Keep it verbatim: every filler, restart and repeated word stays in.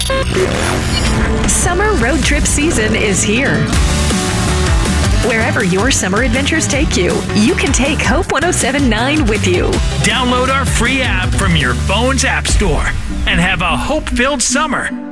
Summer road trip season is here. Wherever your summer adventures take you, you can take Hope one oh seven point nine with you. Download our free app from your phone's app store and have a hope-filled summer